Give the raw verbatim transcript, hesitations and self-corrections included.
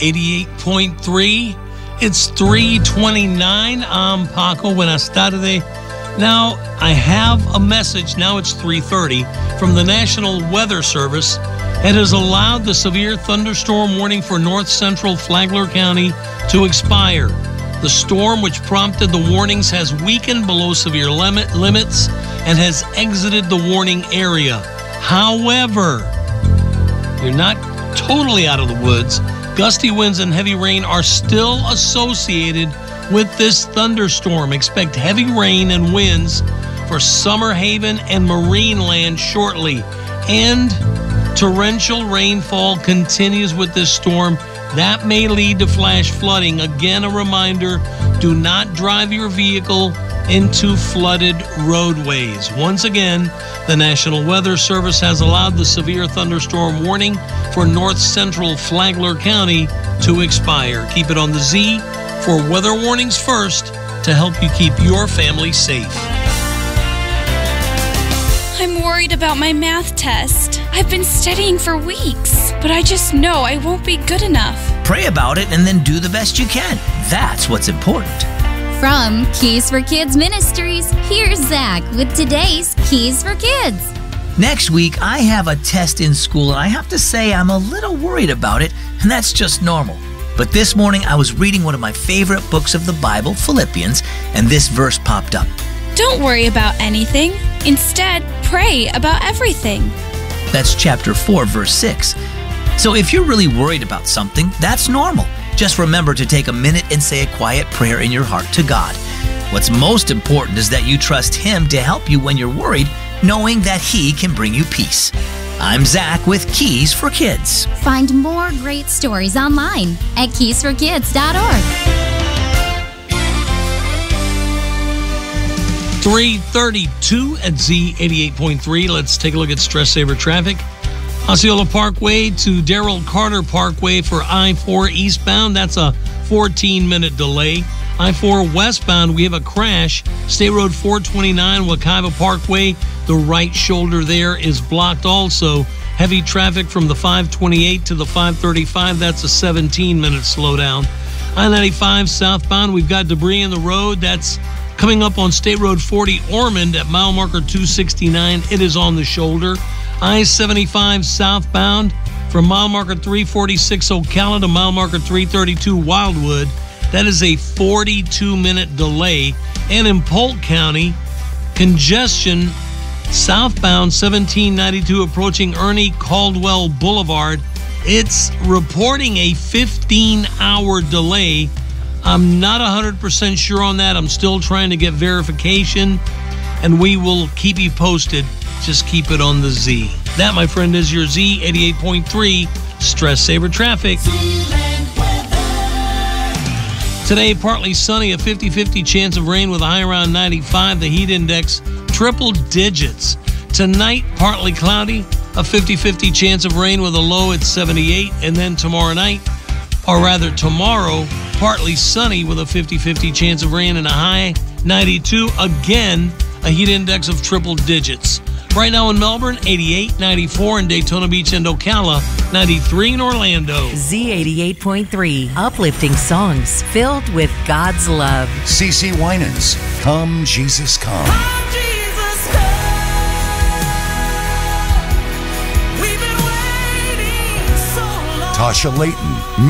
eighty-eight point three. It's three twenty-nine. I'm Paco. Buenas tardes. Now, I have a message. Now it's three thirty from the National Weather Service. It has allowed the severe thunderstorm warning for north central Flagler County to expire. The storm, which prompted the warnings, has weakened below severe limit limits and has exited the warning area. However, you're not totally out of the woods. Gusty winds and heavy rain are still associated with this thunderstorm. Expect heavy rain and winds for Summer Haven and Marineland shortly. And torrential rainfall continues with this storm. That may lead to flash flooding. Again, a reminder, do not drive your vehicle into flooded roadways. Once again, the National Weather Service has allowed the severe thunderstorm warning for north central Flagler County to expire. Keep it on the Z for weather warnings first to help you keep your family safe. I'm worried about my math test. I've been studying for weeks, but I just know I won't be good enough. Pray about it and then do the best you can. That's what's important. From Keys for Kids Ministries, here's Zach with today's Keys for Kids. Next week, I have a test in school, and I have to say I'm a little worried about it, and that's just normal. But this morning, I was reading one of my favorite books of the Bible, Philippians, and this verse popped up. Don't worry about anything. Instead, pray about everything. That's chapter four, verse six. So if you're really worried about something, that's normal. Just remember to take a minute and say a quiet prayer in your heart to God. What's most important is that you trust Him to help you when you're worried, knowing that He can bring you peace. I'm Zach with Keys for Kids. Find more great stories online at keys for kids dot org. three thirty-two at Z eighty-eight point three. Let's take a look at Stress Saver traffic. Osceola Parkway to Darrell Carter Parkway for I four eastbound. That's a fourteen minute delay. I four westbound, we have a crash. State Road four twenty-nine, Wekiva Parkway. The right shoulder there is blocked also. Heavy traffic from the five twenty-eight to the five thirty-five. That's a seventeen minute slowdown. I ninety-five southbound, we've got debris in the road. That's coming up on State Road forty Ormond at mile marker two sixty-nine. It is on the shoulder. I seventy-five southbound from mile marker three forty-six Ocala to mile marker three thirty-two Wildwood. That is a forty-two minute delay. And in Polk County, congestion southbound seventeen ninety-two approaching Ernie Caldwell Boulevard. It's reporting a fifteen hour delay. I'm not one hundred percent sure on that. I'm still trying to get verification, and we will keep you posted. Just keep it on the Z. That, my friend, is your Z eighty-eight point three Stress Saver Traffic. Today, partly sunny, a fifty fifty chance of rain with a high around ninety-five. The heat index, triple digits. Tonight, partly cloudy, a fifty fifty chance of rain with a low at seventy-eight. And then tomorrow night, or rather tomorrow, partly sunny with a fifty fifty chance of rain and a high ninety-two. Again, a heat index of triple digits. Right now in Melbourne, eighty-eight, ninety-four in Daytona Beach and Ocala, ninety-three in Orlando. Z eighty-eight point three, uplifting songs filled with God's love. CeCe Winans, Come Jesus Come. Come Jesus Come. We've been waiting so long. Tasha Layton,